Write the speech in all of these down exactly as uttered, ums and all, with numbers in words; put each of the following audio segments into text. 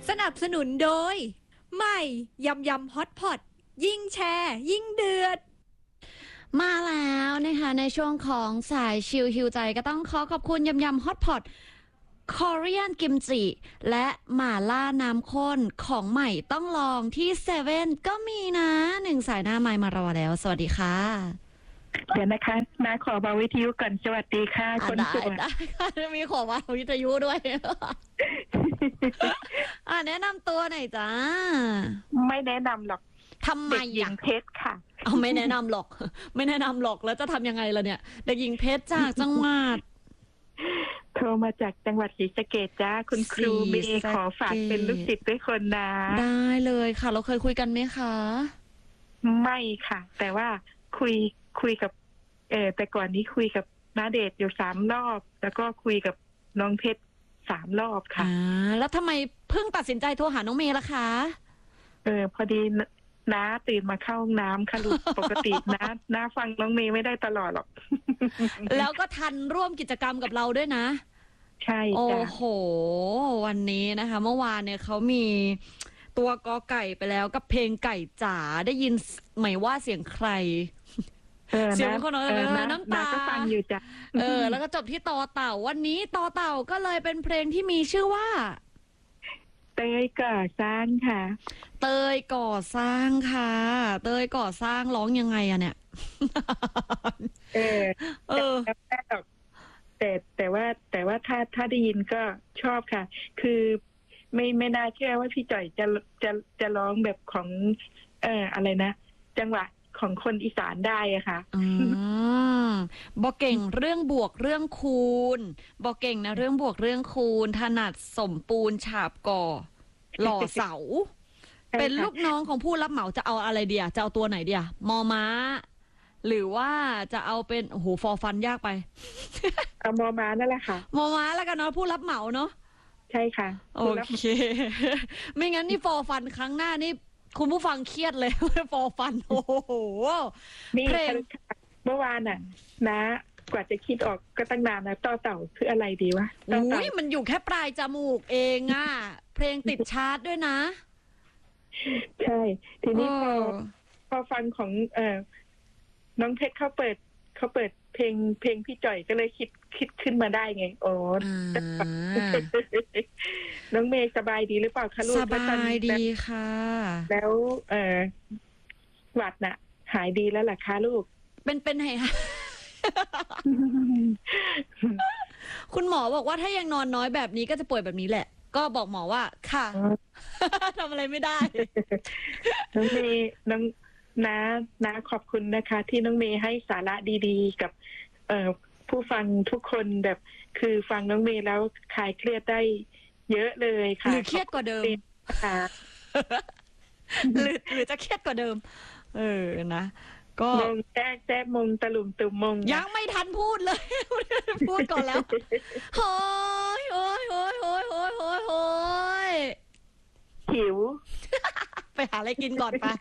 สนับสนุนโดยใหม่ยำยำฮอตพอตยิ่งแชร์ยิ่งเดือดมาแล้วนะคะในช่วงของสายชิลฮิวใจก็ต้องขอขอบคุณยำยำฮอตพอตคอเรียนกิมจิและหม่าล่าน้ำข้นของใหม่ต้องลองที่เซเว่นก็มีนะหนึ่งสายหน้าไมค์มารอแล้วสวัสดีค่ะเดี๋ยวนะคะนาขอมาวิทยุก่อนสวัสดีค่ะคนสวยได้ค่ะมีขอมาวิทยุด้วย อ่าแนะนำตัวหน่อยจ้าไม่แนะนำหรอกทำไมเด็กหญิงเพชรค่ะเอาไม่แนะนำหรอกไม่แนะนำหรอกแล้วจะทำยังไงล่ะเนี่ยเด็กหญิงเพชรจากจังหวัดโทรมาจากจังหวัดศรีสะเกษจ้าคุณครูเมย์ขอฝากเป็นลูกศิษย์ด้วยคนนะได้เลยค่ะเราเคยคุยกันไหมคะไม่ค่ะแต่ว่าคุยคุยกับเออแต่ก่อนนี้คุยกับณเดชน์อยู่สามรอบแล้วก็คุยกับน้องเพชรสามรอบค่ะอ่าแล้วทำไมเพิ่งตัดสินใจโทรหาน้องเมย์ล่ะคะเออพอดีน้าตื่นมาเข้าห้องน้ำค่ะลูกปกติน้าน้าฟังน้องเมย์ไม่ได้ตลอดหรอกแล้วก็ทันร่วมกิจกรรมกับเราด้วยนะใช่โอ้โหวันนี้นะคะเมื่อวานเนี่ยเขามีตัวกอไก่ไปแล้วกับเพลงไก่จ๋าได้ยินไหมว่าเสียงใครเสียงคนเออน้ำตาก็ฟังอยู่จ้ะเออแล้วก็จบที่ต่อเต่าวันนี้ต่อเต่าก็เลยเป็นเพลงที่มีชื่อว่าเตยก่อสร้างค่ะเตยก่อสร้างค่ะเตยก่อสร้างร้องยังไงอะเนี่ยเออเออแต่แต่ว่าแต่ว่าถ้าถ้าได้ยินก็ชอบค่ะคือไม่ไม่น่าเชื่อว่าพี่จ่อยจะจะจะร้องแบบของเอออะไรนะจังหวะของคนอีสานได้อะค่ะอืมบอกเก่งเรื่องบวกเรื่องคูณบอกเก่งนะเรื่องบวกเรื่องคูณถนัดสมปูนฉาบก่อหล่อเสาเป็นลูกน้องของผู้รับเหมาจะเอาอะไรเดียจะเอาตัวไหนเดียมอม้าหรือว่าจะเอาเป็นโอ้โหฟอร์ฟันยากไปเอามอม้านั่นแหละค่ะมอม้าแล้วกันเนาะผู้รับเหมาเนาะใช่ค่ะโอเคไม่งั้นนี่ฟอร์ฟันครั้งหน้านี่คุณผู้ฟังเครียดเลยฟอร์ฟันโอ้โหนี่เมื่อวานน่ะนะกว่าจะคิดออกก็ตั้งนานนะต่อเต่าคืออะไรดีวะอุ้ยมันอยู่แค่ปลายจมูกเองอ่ะเพลงติดชาร์ตด้วยนะใช่ทีนี้พอพอฟังของเอ่อน้องเพชรเขาเปิดเขาเปิดเพลงเพลงพี่จ่อยก็เลยคิดคิดขึ้นมาได้ไงโอ้น้องเมย์สบายดีหรือเปล่าคะลูกสบายดีค่ะแล้วเอ่อหวัดน่ะหายดีแล้วล่ะคะลูกเป็นเป็นไงคะคุณหมอบอกว่าถ้ายังนอนน้อยแบบนี้ก็จะป่วยแบบนี้แหละก็บอกหมอว่าค่ะทำอะไรไม่ได้น้องเมย์น้องน้าน้าขอบคุณนะคะที่น้องเมย์ให้สาระดีๆกับเอ่อผู้ฟังทุกคนแบบคือฟังน้องเมย์แล้วคลายเครียดได้เยอะเลยค่ะหรือเครียดกว่าเดิมค่ะหรือหรือจะเครียดกว่าเดิมเออนะก็มงแจ๊กแจ๊กมงตะลุมตุ่มมงยังไม่ทันพูดเลยพูดก่อนแล้วโอ้ยโอ้ยโอ้ยโอ้ยโอ้ยโอ้ยโอ้ยหิวไปหาอะไรกินก่อนไป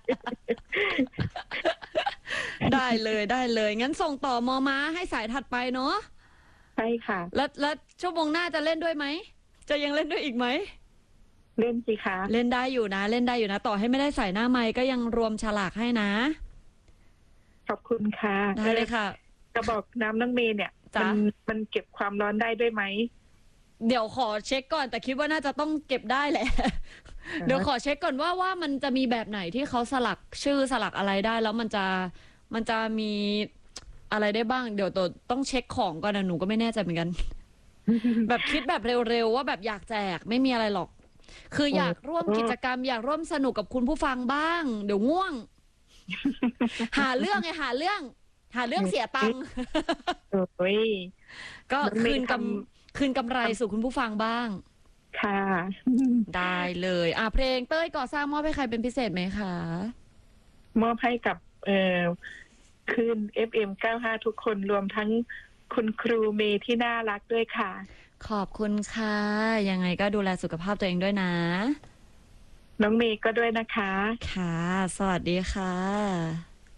ได้เลยได้เลยงั้นส่งต่อมอม้าให้สายถัดไปเนาะใช่ค่ะแล้วแล้วชั่วโมงหน้าจะเล่นด้วยไหมจะยังเล่นด้วยอีกไหมเล่นสิคะเล่นได้อยู่นะเล่นได้อยู่นะต่อให้ไม่ได้ใส่หน้าไมค์ก็ยังรวมฉลากให้นะขอบคุณค่ะได้เลยค่ะจะบอกน้ำน้องเมย์เนี่ยมันมันเก็บความร้อนได้ด้วยไหมเดี๋ยวขอเช็คก่อนแต่คิดว่าน่าจะต้องเก็บได้แหละเดี๋ยวขอเช็คก่อนว่าว่ามันจะมีแบบไหนที่เขาสลักชื่อสลักอะไรได้แล้วมันจะมันจะมีอะไรได้บ้างเดี๋ยวตัวต้องเช็คของก่อนนะหนูก็ไม่แน่ใจเหมือนกันแบบคิดแบบเร็วๆว่าแบบอยากแจกไม่มีอะไรหรอกคืออยากร่วมกิจกรรมอยากร่วมสนุกกับคุณผู้ฟังบ้างเดี๋ยวง่วงหาเรื่องไงหาเรื่องหาเรื่องเสียตังค์ก็คืนกำคืนกำไรสู่คุณผู้ฟังบ้างค่ะได้เลยอ่ะเพลงเต้ยก่อสร้างมอบให้ใครเป็นพิเศษไหมคะมอบให้กับเอ่อคืน เอฟ เอ็ม เก้าสิบห้า ทุกคนรวมทั้งคุณครูเมย์ที่น่ารักด้วยค่ะขอบคุณค่ะยังไงก็ดูแลสุขภาพตัวเองด้วยนะน้องเมย์ก็ด้วยนะคะค่ะสวัสดีค่ะส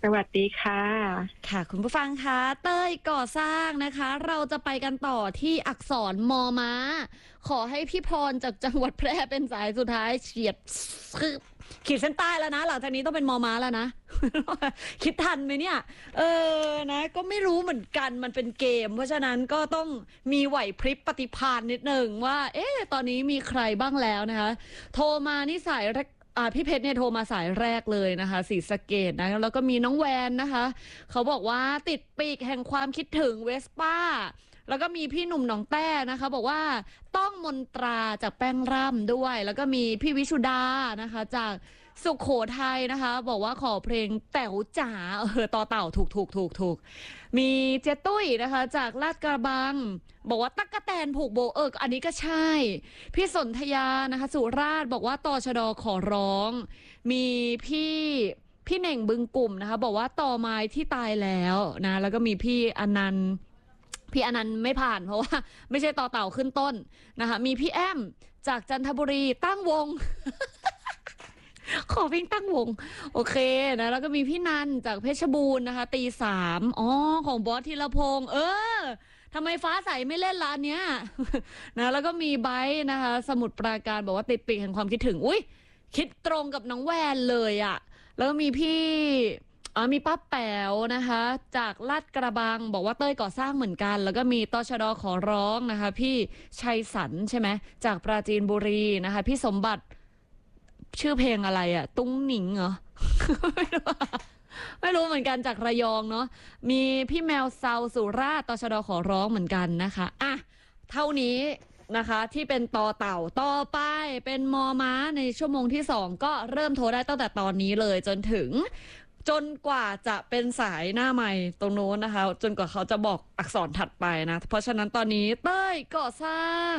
วัสดีค่ะค่ะคุณผู้ฟังคะเต้ยก่อสร้างนะคะ เราจะไปกันต่อที่อักษรมอม้า ขอให้พี่พรจากจังหวัดแพร่เป็นสายสุดท้ายเฉียดคือขีดเส้นใต้แล้วนะหลังจากนี้ต้องเป็นมอม้าแล้วนะ คิดทันไหมเนี่ย เออนะก็ไม่รู้เหมือนกันมันเป็นเกม เพราะฉะนั้นก็ต้องมีไหวพริบปฏิภาณนิดหนึ่งว่า เอ๊ะตอนนี้มีใครบ้างแล้วนะคะ โทรมานี่สายแรกอ่าพี่เพชรเนี่ยโทรมาสายแรกเลยนะคะศรีสะเกษนะแล้วก็มีน้องแวนนะคะเขาบอกว่าติดปีกแห่งความคิดถึงเวสป้าแล้วก็มีพี่หนุ่มหนองแต้นะคะบอกว่าต้องมนตราจากแป้งร่ำด้วย แล้วก็มีพี่วิชุดานะคะจากสุขโขทัยนะคะบอกว่าขอเพลงแต๋วจ๋าเออต่อเต่าถูกถูกถูกถูกมีเจตุ้ยนะคะจากลาดกระบังบอกว่าตั๊กแตนผูกโบเอออันนี้ก็ใช่พี่สนธยานะคะสุราษฎร์บอกว่าตชดขอร้องมีพี่พี่เน่งบึงกลุ่มนะคะบอกว่าต่อไม้ที่ตายแล้วนะแล้วก็มีพี่อนันต์พี่อนันต์ไม่ผ่านเพราะว่าไม่ใช่ต่อเต่าขึ้นต้นนะคะมีพี่แอมจากจันทบุรีตั้งวง ขอเพลงตั้งวงโอเคนะแล้วก็มีพี่นันจากเพชรบูรณ์นะคะตีสามอ๋อของบอสธีรพงษ์เออทำไมฟ้าใสไม่เล่นร้านเนี้ย นะแล้วก็มีไบร์ทนะคะสมุทรปราการบอกว่าติดปีกแห่งความคิดถึงอุ้ยคิดตรงกับน้องแวนเลยอะ่ะแล้วก็มีพี่อ๋อมีป้าแป๋วนะคะจากลาดกระบังบอกว่าเต้ยก่อสร้างเหมือนกัน แล้วก็มีตชดขอร้องนะคะพี่ชัยสันใช่ไหมจากปราจีนบุรีนะคะพี่สมบัติชื่อเพลงอะไรอะตุ้งหนิงเหรอ ไม่รู้ไม่รู้เหมือนกันจากระยองเนาะมีพี่แมวเซาสุราษฎร์ตชดขอร้องเหมือนกันนะคะอ่ะเท่านี้นะคะที่เป็นตอเต่าต่อไปเป็นมอม้าในชั่วโมงที่สองก็เริ่มโทรได้ตั้งแต่ตอนนี้เลยจนถึงจนกว่าจะเป็นสายหน้าใหม่ตรงโน้นนะคะจนกว่าเขาจะบอกอักษรถัดไปนะเพราะฉะนั้นตอนนี้เต้ยก่อสร้าง